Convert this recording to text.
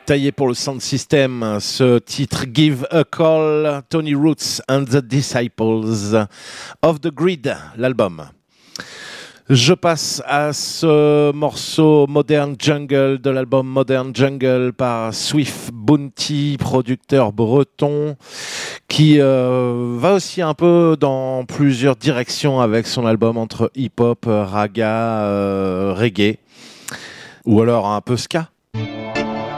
taillé pour le sound system, ce titre Give a Call, Tony Roots and the Disciples of the Grid, l'album. Je passe à ce morceau Modern Jungle de l'album Modern Jungle par Swift Bounty, producteur breton, qui va aussi un peu dans plusieurs directions avec son album entre hip-hop, raga, reggae, ou alors un peu ska.